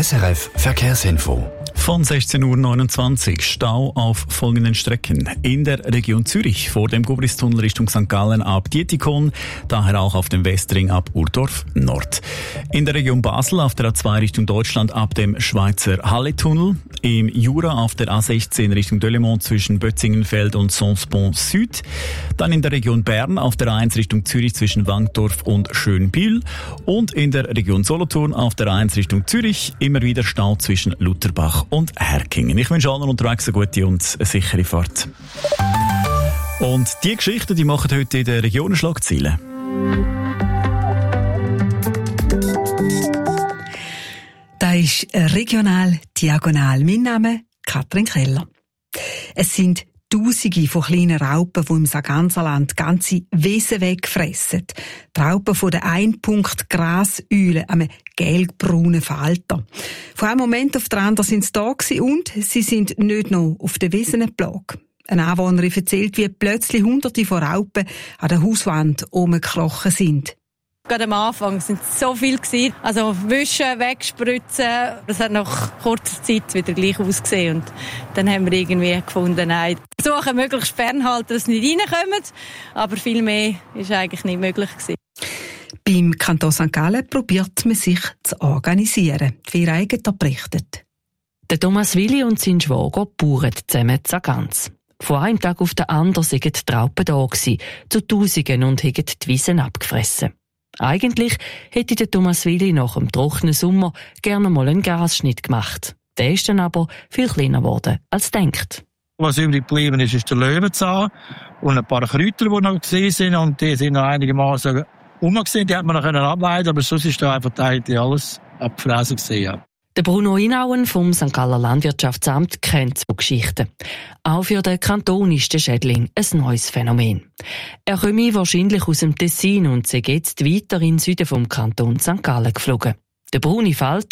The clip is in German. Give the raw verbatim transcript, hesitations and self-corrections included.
S R F Verkehrsinfo. Von sechzehn Uhr neunundzwanzig Stau auf folgenden Strecken. In der Region Zürich vor dem Gubristunnel Richtung Sankt Gallen ab Dietikon, daher auch auf dem Westring ab Urdorf Nord. In der Region Basel auf der A zwei Richtung Deutschland ab dem Schweizer Halletunnel. Im Jura auf der A sechzehn Richtung Delemont zwischen Bötzingenfeld und Sonsbon Süd. Dann in der Region Bern auf der A eins Richtung Zürich zwischen Wankdorf und Schönbühl. Und in der Region Solothurn auf der A eins Richtung Zürich immer wieder Stau zwischen Lutherbach und Herkingen. Ich wünsche allen unterwegs eine gute und eine sichere Fahrt. Und die Geschichten, die machen heute in der Region Schlagzeilen. Das ist regional diagonal. Mein Name Katrin Keller. Es sind Tausende von kleinen Raupen, die im Sarganserland ganze Wiesen wegfressen. Die Raupen von der Einpunkt-Graseule, einem gelbbraunen Falter. Von einem Moment auf den anderen sind sie da gewesen und sie sind nicht noch auf der Wiesenplage. Eine Anwohnerin erzählt, wie plötzlich Hunderte von Raupen an der Hauswand rumgekrochen sind. Gerade am Anfang sind es so viele gewesen. Also wischen, wegspritzen. Das hat nach kurzer Zeit wieder gleich ausgesehen. Und dann haben wir irgendwie gefunden, nein, versuchen möglichst fernhalten, dass sie nicht reinkommen. Aber viel mehr ist eigentlich nicht möglich gewesen. Beim Kanton Sankt Gallen probiert man sich zu organisieren. Die vier Eigener berichtet. Der Thomas Willi und sein Schwager bauern zusammen in Sargans. Von einem Tag auf den anderen waren die Raupen da gewesen, zu Tausenden, und haben die Wiesen abgefressen. Eigentlich hätte der Thomas Willi nach dem trockenen Sommer gerne mal einen Grasschnitt gemacht. Der ist dann aber viel kleiner geworden als gedacht. Was übrig geblieben ist, ist der Löwenzahn und ein paar Kräuter, die noch gesehen sind. Und die sind noch einigermaßen rumgesehen. Die hat man noch ableiten, aber sonst ist da einfach eigentlich alles abgefressen gewesen. Der Bruno Inauen vom Sankt Galler Landwirtschaftsamt kennt so Geschichten. Auch für den Kanton ist der Schädling ein neues Phänomen. Er komme wahrscheinlich aus dem Tessin und sei jetzt weiter in den Süden vom Kanton Sankt Gallen geflogen. Der braune Falter